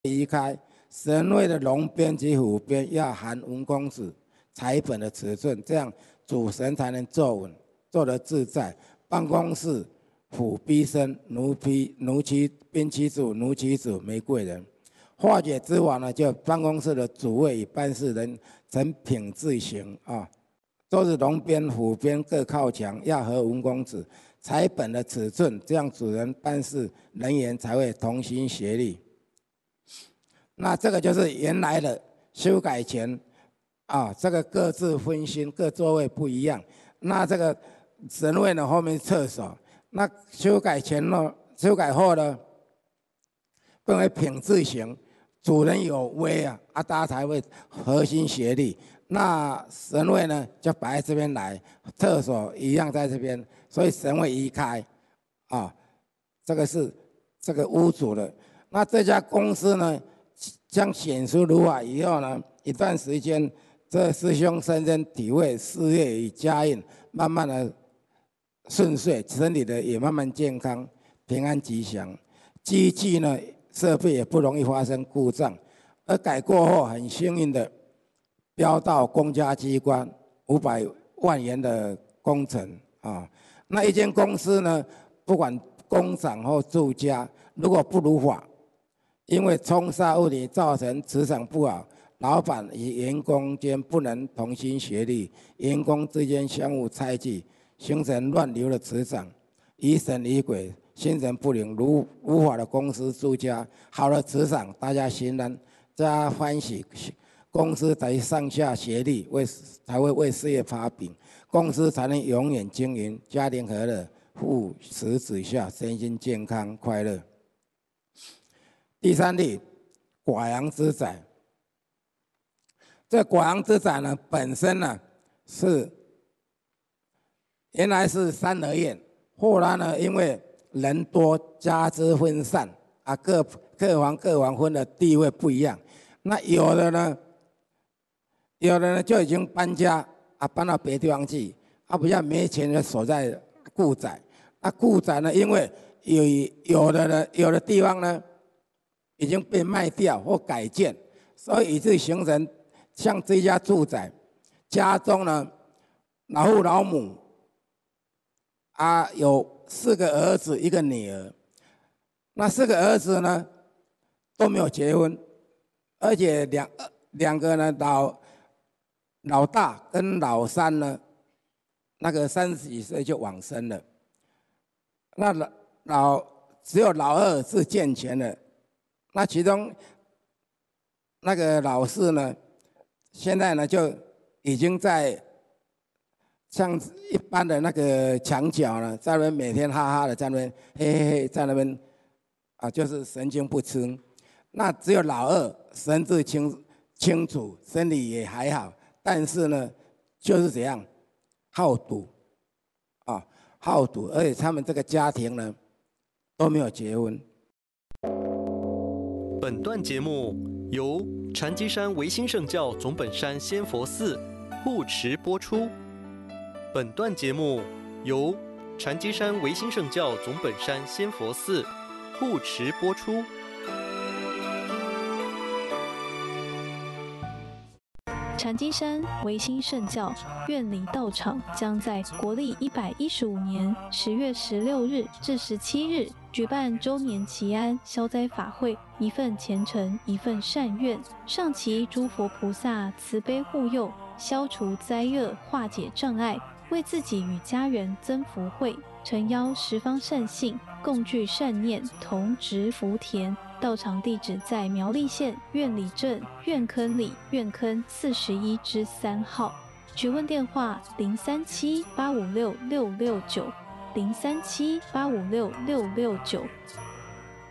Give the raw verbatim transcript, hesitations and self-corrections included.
移开，神位的龙边及虎边要含文公子彩本的尺寸，这样主神才能坐稳，坐得自在。办公室虎逼身，奴婢奴妻兵妻主，奴妻主玫瑰人。化解之法呢，就办公室的主位与办事人成品字形啊，都是龙边虎边各靠墙，要合文公子彩本的尺寸，这样主人办事人员才会同心协力。那这个就是原来的修改前啊，这个各自分心，各座位不一样。那这个神位呢，后面厕所。那修改前呢，修改后呢，分为品字形，主人有威啊，啊，大家才会合心协力。那神位呢，就摆在这边来，厕所一样在这边，所以神位移开啊，这个是这个屋主的。那这家公司呢，将显出如法以后呢，一段时间，这师兄深深体会事业与家运，慢慢的顺遂，身体的也慢慢健康、平安吉祥。机器呢，设备也不容易发生故障。而改过后，很幸运的标到公家机关五百万元的工程啊。那一间公司呢，不管工厂或住家，如果不如法，因为冲煞物理造成磁场不好，老板与员工间不能同心协力，员工之间相互猜忌，形成乱流的磁场，疑神疑鬼，心神不宁，如无法的公司住家，好的磁场，大家欣然加欢喜，公司才上下协力，为才会为事业发饼，公司才能永远经营，家庭和乐，父慈子孝，身心健康快乐。第三例，寡阳之宅。这寡阳之宅呢，本身呢是原来是三合院，后来呢因为人多家资分散啊，各各房各房分的地位不一样。那有的呢，有的呢就已经搬家啊，搬到别地方去啊，比较没钱的守在故宅。那故宅呢，因为有有的呢，有的地方呢已经被卖掉或改建，所以以致形成像这家住宅，家中呢老父老母啊有四个儿子一个女儿，那四个儿子呢都没有结婚，而且两两个呢老老大跟老三呢，那个三十几岁就往生了，那老老只有老二是健全的。那其中那个老四呢，现在呢就已经在像一般的那个墙角呢，在那边每天哈哈的在那边嘿嘿嘿，在那边啊，就是神经不清。那只有老二神志清清楚，身体也还好，但是呢，就是怎样好赌啊，好赌，而且他们这个家庭呢都没有结婚。 本段节目由禅机山维新圣教总本山仙佛寺护持播出。本段节目由禅机山维新圣教总本山仙佛寺护持播出。 禅机山维新圣教院里道场将在国历一百一十五年十月十六日至十七日举办周年祈安消灾法会，一份虔诚，一份善愿，上祈诸佛菩萨慈悲护佑，消除灾厄，化解障碍，为自己与家人增福慧，诚邀十方善信共聚善念，同植福田。道场地址在苗栗县苑里镇苑坑里苑坑四十一之三号。询问电话：零三七八五六六六九，零三七八五六六六九。